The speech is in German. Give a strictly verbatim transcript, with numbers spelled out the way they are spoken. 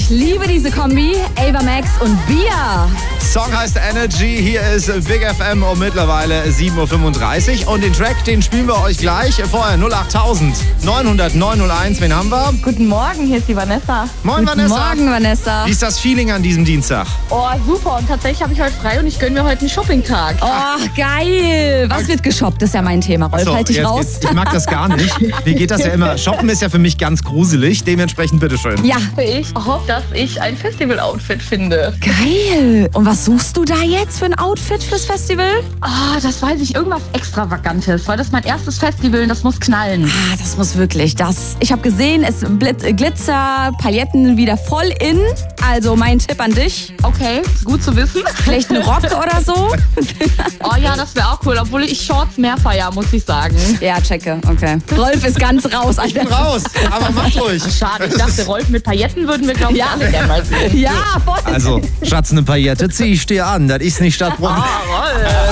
Ich liebe diese Kombi. Ava Max und Bia. Song heißt Energy. Hier ist Big F M um mittlerweile sieben Uhr fünfunddreißig. Und den Track, den spielen wir euch gleich. Vorher null acht neun null null neun null eins. Wen haben wir? Guten Morgen, hier ist die Vanessa. Moin, Guten Vanessa. Morgen, Vanessa. Wie ist das Feeling an diesem Dienstag? Oh, super. Und tatsächlich habe ich heute frei und ich gönne mir heute einen Shoppingtag. Oh, geil. Was wird geshoppt? Das ist ja mein Thema. Rolf, So, halt dich jetzt raus. geht's. Ich mag das gar nicht. Mir geht das ja immer. Shoppen ist ja für mich ganz gruselig. Dementsprechend bitteschön. Ja, Ich hoffe, dass ich ein Festival-Outfit finde. geil. Und was suchst du da jetzt für ein Outfit fürs Festival? Ah, das weiß ich. Irgendwas Extravagantes. Weil das ist mein erstes Festival und das muss knallen. Ah, das muss wirklich. Das. Ich habe gesehen, es blit- Glitzer, Pailletten wieder voll in. Also mein Tipp an dich. Okay, gut zu wissen. Vielleicht ein Rock oder so? Oh ja, das wäre auch cool. Obwohl ich Shorts mehr feier, muss ich sagen. Ja, checke. Okay. Rolf ist ganz raus. Ich bin raus, aber macht ruhig. Schade, ich dachte, Rolf mit Pailletten würden wir, glaube ich, Ja. alle gerne mal sehen. Ja, voll. Also, Schatz, eine Paillette zieh ich dir an. Das ist nicht Stadtbrunnen. Ah, Rolf.